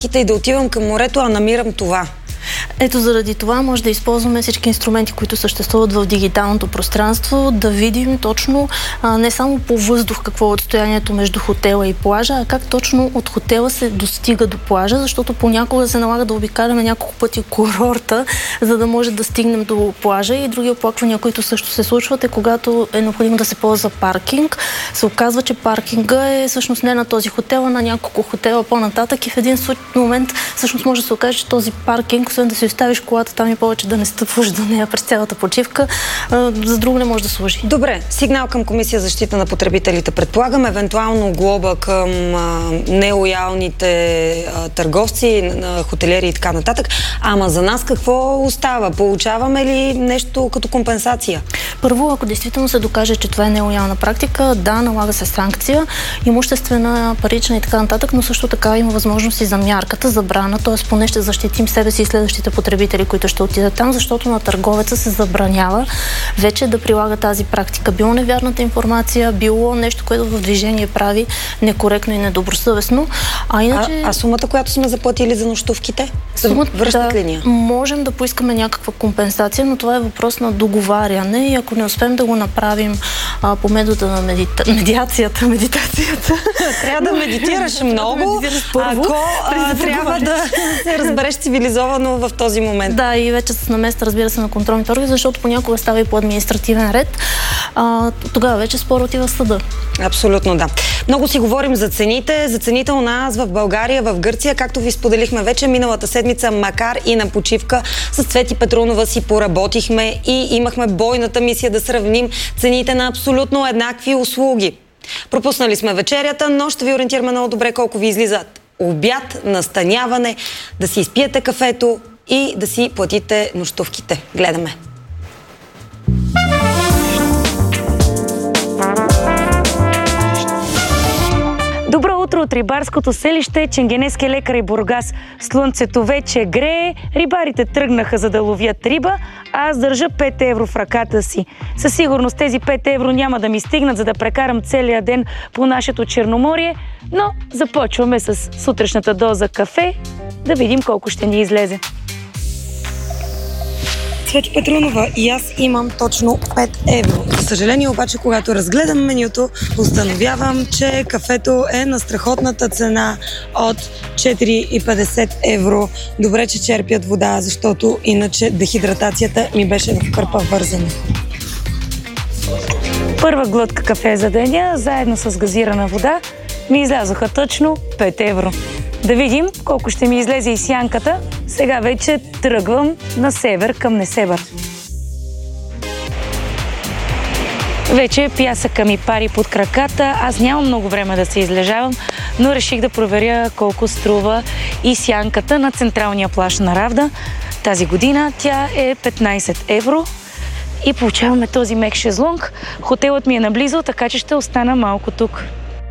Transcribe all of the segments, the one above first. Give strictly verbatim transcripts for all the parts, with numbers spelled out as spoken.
и да отивам към морето, а намирам това. Ето заради това може да използваме всички инструменти, които съществуват в дигиталното пространство, да видим точно а, не само по въздух какво е отстоянието между хотела и плажа, а как точно от хотела се достига до плажа, защото понякога се налага да обикаляме няколко пъти курорта, за да може да стигнем до плажа. И други оплаквания, които също се случват, е когато е необходимо да се ползва паркинг. Се оказва, че паркинга е всъщност не на този хотел, а на няколко хотела по-нататък и в един момент всъщност може да се окаже, че този паркинг, освен да си оставиш колата там и повече да не стъпваш до нея през цялата почивка, за друго не може да служи. Добре, сигнал към Комисия за защита на потребителите, предполагам, евентуално глоба към а, нелоялните а, търговци, а, хотелиери и така нататък. Ама за нас какво остава? Получаваме ли нещо като компенсация? Първо, ако действително се докаже, че това е нелоялна практика, да, налага се санкция, имуществена, парична и така нататък, но също така има възможности за мярката, забрана, т.е. поне ще защитим себе си и следващите потребители, които ще отидат там, защото на търговеца се забранява вече да прилага тази практика. Било невярната информация, било нещо, което в движение прави некоректно и недобросъвестно. А иначе... А, а сумата, която сме заплатили за нощувките? Сумата, връщат да, ли ни? можем да поискаме някаква компенсация, но това е въпрос на договаряне и ако не успеем да го направим а, по метода на медита... медиацията, медитацията... Трябва да медитираш много, ако а, трябва да се разбереш цивилизовано в този момент. Да, и вече с наместа, разбира се, на контролните органи, защото понякога става и по административен ред. А, тогава вече спор отива в съда. Абсолютно, да. Много си говорим за цените, за цените у нас в България, в Гърция, както ви споделихме вече миналата седмица, макар и на почивка, с Цвети Петрунова си поработихме и имахме бойната мисия да сравним цените на абсолютно еднакви услуги. Пропуснали сме вечерята, но ще ви ориентираме много добре колко ви излизат обяд, настаняване, да си изпиете кафето и да си платите нощувките. Гледаме. Добро утро от рибарското селище Ченгенески лекар и Бургас. Слънцето вече грее, рибарите тръгнаха за да ловят риба, а аз държа пет евро в ръката си. Със сигурност тези пет евро няма да ми стигнат, за да прекарам целия ден по нашето Черноморие, но започваме с сутрешната доза кафе, да видим колко ще ни излезе. Цвети Петрунова, и аз имам точно пет евро. За съжаление обаче, когато разгледам менюто, установявам, че кафето е на страхотната цена от четири и петдесет евро. Добре, че черпят вода, защото иначе дехидратацията ми беше в кърпа вързане. Първа глътка кафе за деня, заедно с газирана вода, ми излязоха точно пет евро. Да видим колко ще ми излезе и сянката. Сега вече тръгвам на север към Несебър. Вече пясъка ми пари под краката. Аз нямам много време да се излежавам, но реших да проверя колко струва и сянката на централния плаж на Равда. Тази година тя е петнайсет евро и получаваме този мек шезлонг. Хотелът ми е наблизо, така че ще остана малко тук.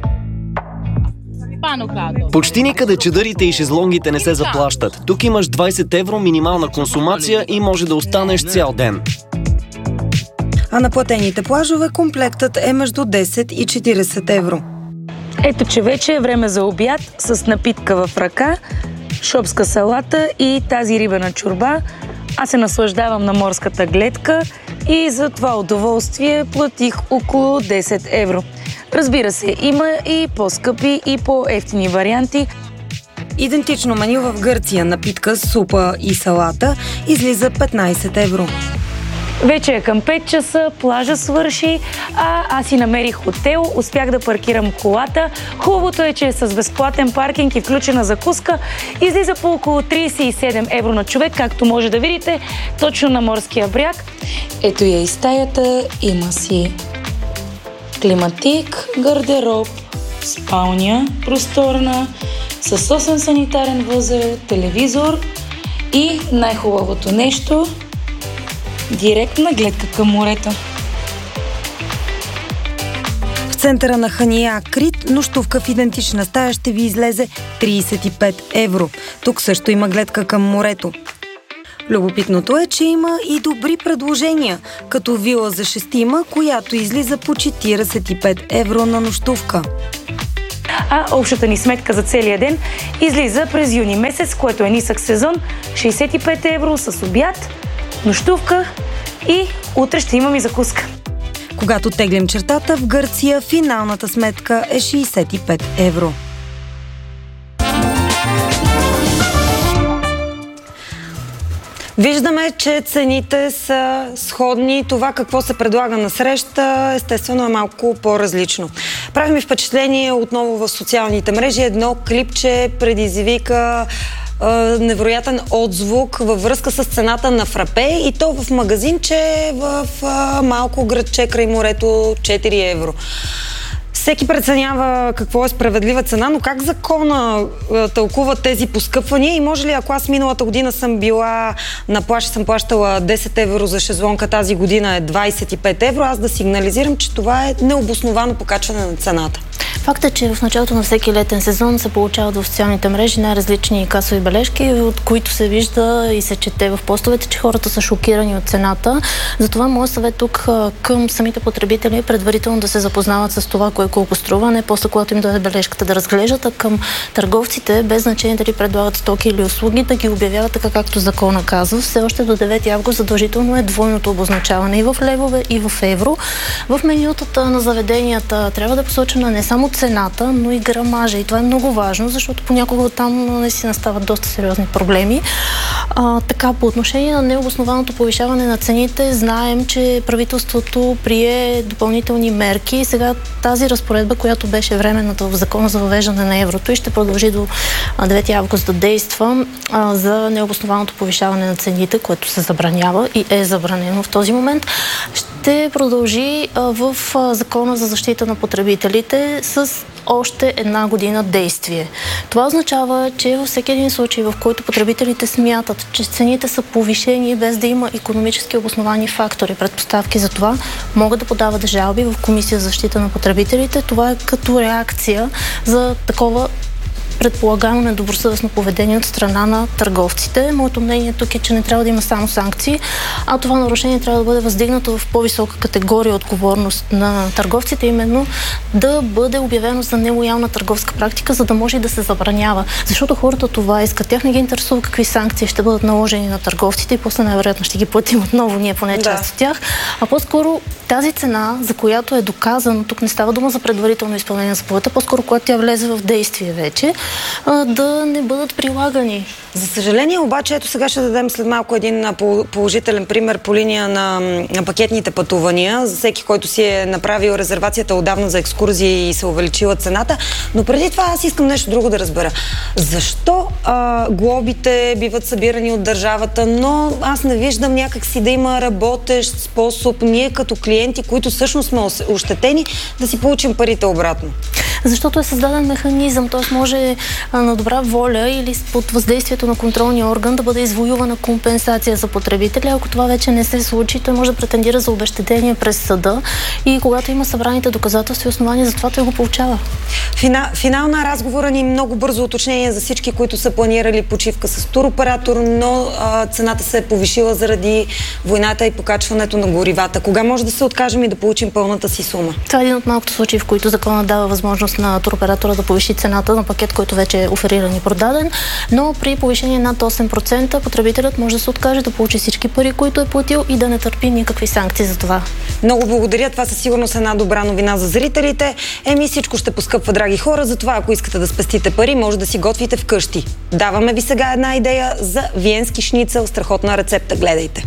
Почти никъде чадърите и шезлонгите не се заплащат. Тук имаш двайсет евро минимална консумация и може да останеш цял ден. А на платените плажове комплектът е между десет и четирийсет евро. Ето, че вече е време за обяд с напитка в ръка, шопска салата и тази рибена чорба. Аз се наслаждавам на морската гледка и за това удоволствие платих около десет евро. Разбира се, има и по-скъпи и по-евтини варианти. Идентично меню в Гърция, напитка, супа и салата, излиза петнайсет евро. Вече е към пет часа, плажа свърши, а аз си намерих хотел, успях да паркирам колата. Хубавото е, че е с безплатен паркинг и включена закуска. Излиза по около трийсет и седем евро на човек, както може да видите, точно на морския бряг. Ето я и стаята, има си климатик, гардероб, спалня, просторна, със собствен санитарен възел, телевизор и най-хубавото нещо – директна гледка към морето. В центъра на Хания, Крит, нощувка в идентична стая ще ви излезе трийсет и пет евро. Тук също има гледка към морето. Любопитното е, че има и добри предложения, като вила за шестима, която излиза по четирийсет и пет евро на нощувка. а общата ни сметка за целия ден излиза през юни месец, което е нисък сезон, шейсет и пет евро с обяд, нощувка и утре ще имам и закуска. Когато теглим чертата, в Гърция финалната сметка е шейсет и пет евро. Виждаме, че цените са сходни. Това какво се предлага на среща, естествено е малко по-различно. Прави ми впечатление отново в социалните мрежи. Едно клипче предизвика е, невероятен отзвук във връзка с цената на фрапе и то в магазинче в е, малко градче край морето, четири евро. Всеки преценява какво е справедлива цена, но как закона е, тълкува тези поскъпвания и може ли, ако аз миналата година съм била на плаж и съм плащала десет евро за шезлонка, тази година е двайсет и пет евро, аз да сигнализирам, че това е необосновано покачване на цената? Факт е, че в началото на всеки летен сезон се получават в социалните мрежи най-различни касови бележки, от които се вижда и се чете в постовете, че хората са шокирани от цената. Затова моят съвет тук към самите потребители е предварително да се запознават с това, кое колко струва, не после когато им даде бележката да разглеждат, а към търговците, без значение дали предлагат стоки или услуги, да ги обявяват така, както закона казва. Все още до девети август задължително е двойното обозначаване и в левове, и в евро. В менютата на заведенията трябва да посочена не само цената, но и грамажа. И това е много важно, защото понякога оттам наистина стават доста сериозни проблеми. А, така, по отношение на необоснованото повишаване на цените, знаем, че правителството прие допълнителни мерки. Сега тази разпоредба, която беше временната в закона за въвеждане на еврото и ще продължи до девети август да действа а, за необоснованото повишаване на цените, което се забранява и е забранено в този момент, ще продължи а, в а, закона за защита на потребителите с още една година действие. Това означава, че във всеки един случай, в който потребителите смятат, че цените са повишени без да има икономически обосновани фактори, предпоставки за това, могат да подават жалби в Комисия за защита на потребителите. Това е като реакция за такова предполагано недобросъвестно поведение от страна на търговците. Моето мнение тук е, че не трябва да има само санкции, а това нарушение трябва да бъде въздигнато в по-висока категория отговорност на търговците, именно да бъде обявено за нелоялна търговска практика, за да може да се забранява. Защото хората това искат. Тях не ги интересува какви санкции ще бъдат наложени на търговците и после най-вероятно ще ги платим отново ние, поне да. част от тях. А по-скоро тази цена, за която е доказано, тук не става дума за предварително изпълнение на заповедта, по-скоро когато тя влезе в действие вече, да не бъдат прилагани. За съжаление, обаче, ето сега ще дадем след малко един положителен пример по линия на, на пакетните пътувания. За всеки, който си е направил резервацията отдавна за екскурзии и се увеличила цената. Но преди това аз искам нещо друго да разбера. Защо а, глобите биват събирани от държавата, но аз не виждам някакси да има работещ способ ние като клиенти, които всъщност сме ощетени, да си получим парите обратно? Защото е създаден механизъм, т.е. може на добра воля или под въздействието на контролния орган да бъде извоювана компенсация за потребителя. Ако това вече не се случи, той може да претендира за обезщетение през съда и когато има събраните доказателства и основания, за това той го получава. Фина, финал на разговора ни много бързо уточнение за всички, които са планирали почивка с туроператор, но а, цената се е повишила заради войната и покачването на горивата. Кога може да се откажем и да получим пълната си сума? Това е един от малкото случаи, в които законът дава възможност на туроператора да повиши цената на пакет, който вече е офериран и продаден, но при повишение над осем процента потребителят може да се откаже да получи всички пари, които е платил и да не търпи никакви санкции за това. Много благодаря. Това със сигурност е една добра новина за зрителите. Еми всичко ще поскъпва, драги хора, затова ако искате да спестите пари, може да си готвите вкъщи. Даваме ви сега една идея за виенски шницел. Страхотна рецепта. Гледайте.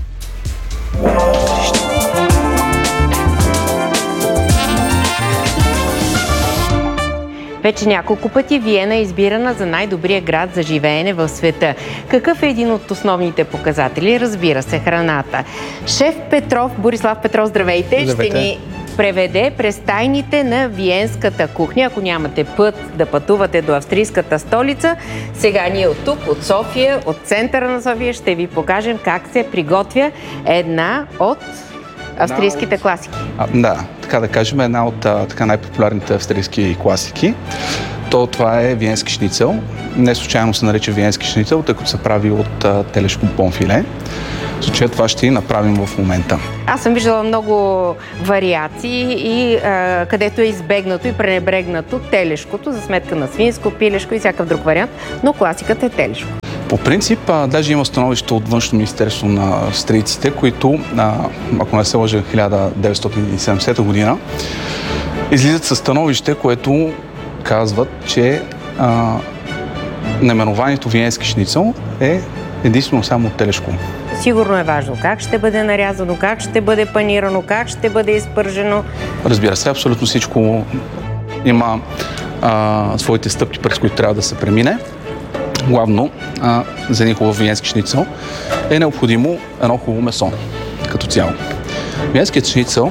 Вече няколко пъти Виена е избирана за най-добрия град за живеене в света. Какъв е един от основните показатели? Разбира се, храната. Шеф Петров, Борислав Петров, здравейте! здравейте. Ще ни преведе през тайните на виенската кухня. Ако нямате път да пътувате до австрийската столица, сега ние от тук, от София, от центъра на София, ще ви покажем как се приготвя една от австрийските класики. А, да, така да кажем, една от а, така най-популярните австрийски класики. То това е виенски шницел. Не случайно се нарича виенски шницел, тъй като се прави от а, телешко бонфиле. В случая това ще направим в момента. Аз съм виждала много вариации, и а, където е избегнато и пренебрегнато телешкото за сметка на свинско, пилешко и всякакъв друг вариант, но класиката е телешко. По принцип, а, даже има становище от Външно министерство на австрийците, които, а, ако не се лъжа, хиляда деветстотин и седемдесета година, излизат със становище, което казват, че а, наименованието виенски шницел е единствено само телешко. Сигурно е важно как ще бъде нарязано, как ще бъде панирано, как ще бъде изпържено. Разбира се, абсолютно всичко има а, своите стъпки, през които трябва да се премине. Главно а, за един хубав виенски шницел е необходимо едно хубаво месо като цяло. Виенският шницел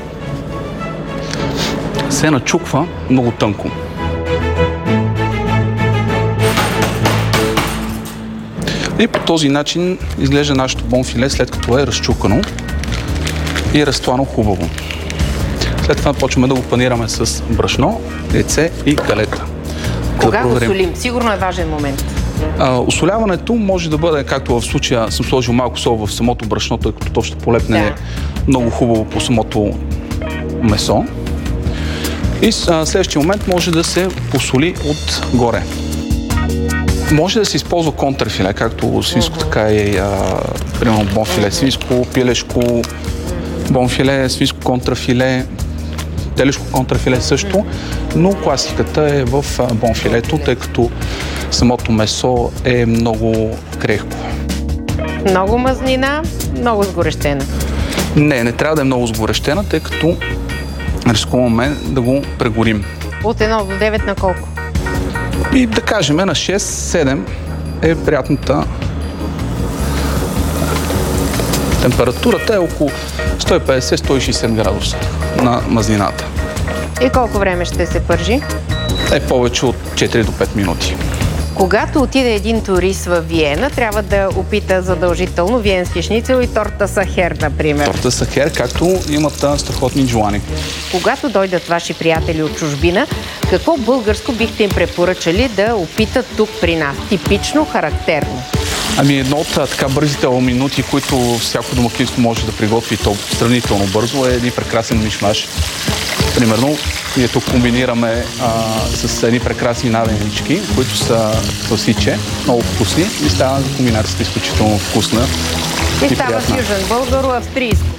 се начуква много тънко. И по този начин изглежда нашето бонфиле, след като е разчукано и разтлано хубаво. След това почваме да го панираме с брашно, яйце и галета. Кога го солим? Сигурно е важен момент. А, осоляването може да бъде, както в случая съм сложил малко сол в самото брашно, тъй като то ще полепне да. много хубаво по самото месо. И а, следващия момент може да се посоли отгоре. Може да се използва контрфиле, както свинско, така и а, примерно бонфиле свинско, пилешко, бонфиле, свинско контрафиле, телешко контрафиле също, но класиката е в бонфилето, тъй като самото месо е много крехко. Много мазнина, много сгорещена. Не, не трябва да е много сгорещена, тъй като рискуваме да го прегорим. От едно до девет на колко? И да кажем на шест-седем е приятната температурата, е около сто и петдесет до сто и шейсет градуса на мазнината. И колко време ще се пържи? Е повече от четири до пет минути. Когато отиде един турист в Виена, трябва да опита задължително виенски шницел и торта сахер, например. Торта сахер, както имат страхотни джуани. Когато дойдат ваши приятели от чужбина, какво българско бихте им препоръчали да опитат тук при нас? Типично, характерно. Ами едно от така бързите минути, които всяко домакинство може да приготви то сравнително бързо, е един прекрасен мишмаш. Примерно, ние тук комбинираме а, с едни прекрасни наденички, които са класиче, много вкусни и става комбинацията изключително вкусна и, и става фюжън българо-австрийско.